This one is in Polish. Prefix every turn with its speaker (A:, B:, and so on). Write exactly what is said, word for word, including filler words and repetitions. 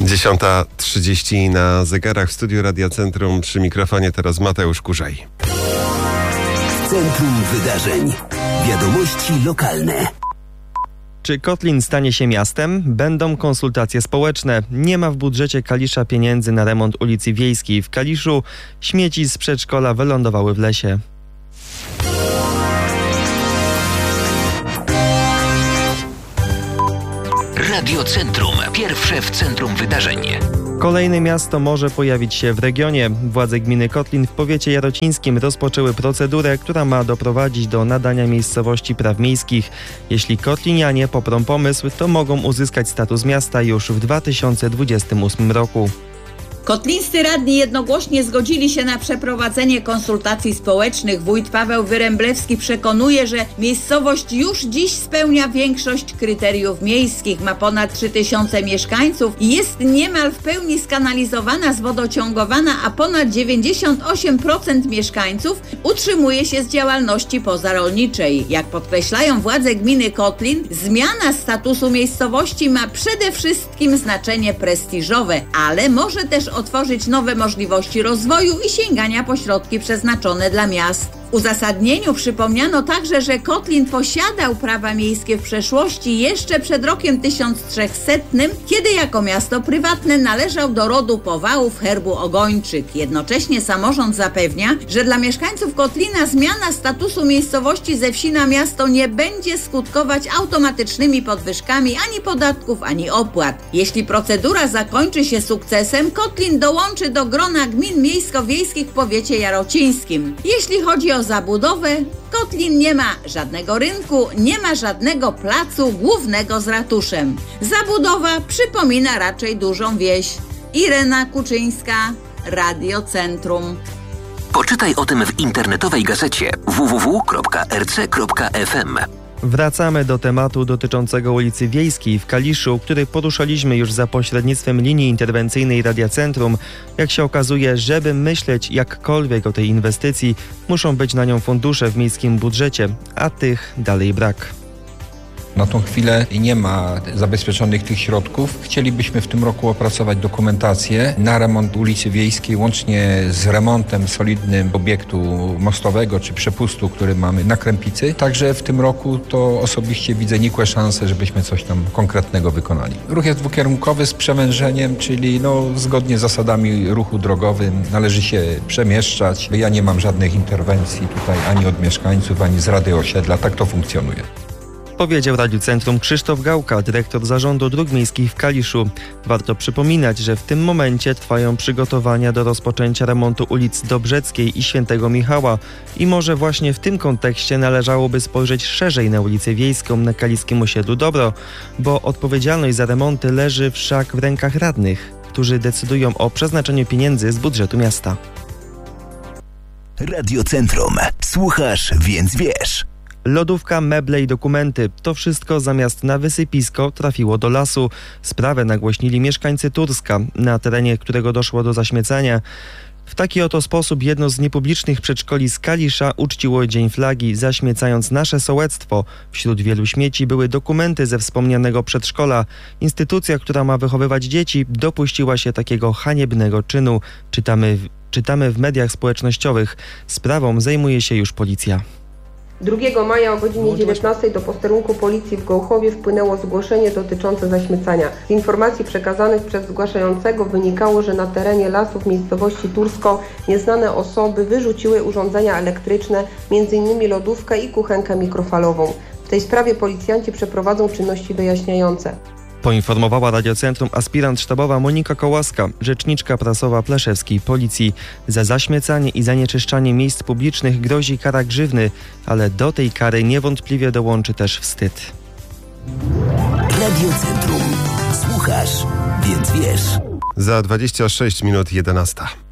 A: dziesiąta trzydzieści na zegarach w studiu Radia Centrum. Przy mikrofonie teraz Mateusz Kurzaj.
B: W centrum wydarzeń. Wiadomości lokalne.
C: Czy Kotlin stanie się miastem? Będą konsultacje społeczne. Nie ma w budżecie Kalisza pieniędzy na remont ulicy Wiejskiej. W Kaliszu śmieci z przedszkola wylądowały w lesie.
B: Radio Centrum. Pierwsze w centrum wydarzeń.
C: Kolejne miasto może pojawić się w regionie. Władze gminy Kotlin w powiecie jarocińskim rozpoczęły procedurę, która ma doprowadzić do nadania miejscowości praw miejskich. Jeśli kotlinianie poprą pomysł, to mogą uzyskać status miasta już w dwa tysiące dwudziestym ósmym roku.
D: Kotlińscy radni jednogłośnie zgodzili się na przeprowadzenie konsultacji społecznych. Wójt Paweł Wyręblewski przekonuje, że miejscowość już dziś spełnia większość kryteriów miejskich. Ma ponad trzy tysiące mieszkańców i jest niemal w pełni skanalizowana, zwodociągowana, a ponad dziewięćdziesiąt osiem procent mieszkańców utrzymuje się z działalności pozarolniczej. Jak podkreślają władze gminy Kotlin, zmiana statusu miejscowości ma przede wszystkim znaczenie prestiżowe, ale może też otworzyć nowe możliwości rozwoju i sięgania po środki przeznaczone dla miast. W uzasadnieniu przypomniano także, że Kotlin posiadał prawa miejskie w przeszłości jeszcze przed rokiem tysiąc trzysetnym, kiedy jako miasto prywatne należał do rodu Powałów herbu Ogończyk. Jednocześnie samorząd zapewnia, że dla mieszkańców Kotlina zmiana statusu miejscowości ze wsi na miasto nie będzie skutkować automatycznymi podwyżkami ani podatków, ani opłat. Jeśli procedura zakończy się sukcesem, Kotlin dołączy do grona gmin miejsko-wiejskich w powiecie jarocińskim. Jeśli chodzi o zabudowę, Kotlin nie ma żadnego rynku, nie ma żadnego placu głównego z ratuszem. Zabudowa przypomina raczej dużą wieś. Irena Kuczyńska, Radio Centrum.
B: Poczytaj o tym w internetowej gazecie w w w kropka r c kropka f m.
C: Wracamy do tematu dotyczącego ulicy Wiejskiej w Kaliszu, który poruszaliśmy już za pośrednictwem linii interwencyjnej Radia Centrum. Jak się okazuje, żeby myśleć jakkolwiek o tej inwestycji, muszą być na nią fundusze w miejskim budżecie, a tych dalej brak.
E: Na tą chwilę nie ma zabezpieczonych tych środków. Chcielibyśmy w tym roku opracować dokumentację na remont ulicy Wiejskiej, łącznie z remontem solidnym obiektu mostowego czy przepustu, który mamy na Krępicy. Także w tym roku to osobiście widzę nikłe szanse, żebyśmy coś tam konkretnego wykonali. Ruch jest dwukierunkowy z przewężeniem, czyli no, zgodnie z zasadami ruchu drogowym należy się przemieszczać. Ja nie mam żadnych interwencji tutaj ani od mieszkańców, ani z Rady Osiedla. Tak to funkcjonuje.
C: Powiedział Radiu Centrum Krzysztof Gałka, dyrektor Zarządu Dróg Miejskich w Kaliszu. Warto przypominać, że w tym momencie trwają przygotowania do rozpoczęcia remontu ulic Dobrzeckiej i Świętego Michała i może właśnie w tym kontekście należałoby spojrzeć szerzej na ulicę Wiejską na kaliskim osiedlu Dobro, bo odpowiedzialność za remonty leży wszak w rękach radnych, którzy decydują o przeznaczeniu pieniędzy z budżetu miasta.
B: Radio Centrum. Słuchasz, więc wiesz.
C: Lodówka, meble i dokumenty. To wszystko zamiast na wysypisko trafiło do lasu. Sprawę nagłośnili mieszkańcy Turska, na terenie którego doszło do zaśmiecania. W taki oto sposób jedno z niepublicznych przedszkoli z Kalisza uczciło Dzień Flagi, zaśmiecając nasze sołectwo. Wśród wielu śmieci były dokumenty ze wspomnianego przedszkola. Instytucja, która ma wychowywać dzieci, dopuściła się takiego haniebnego czynu. Czytamy w, czytamy w mediach społecznościowych. Sprawą zajmuje się już policja.
F: drugiego maja o godzinie dziewiętnastej do posterunku policji w Gołchowie wpłynęło zgłoszenie dotyczące zaśmiecania. Z informacji przekazanych przez zgłaszającego wynikało, że na terenie lasów miejscowości Tursko nieznane osoby wyrzuciły urządzenia elektryczne, między innymi lodówkę i kuchenkę mikrofalową. W tej sprawie policjanci przeprowadzą czynności wyjaśniające.
C: Poinformowała Radio Centrum aspirant sztabowa Monika Kołaska, rzeczniczka prasowa Pleszewskiej Policji. Za zaśmiecanie i zanieczyszczanie miejsc publicznych grozi kara grzywny, ale do tej kary niewątpliwie dołączy też wstyd.
B: Radio Centrum. Słuchasz, więc wiesz.
A: Za dwadzieścia sześć minut jedenasta.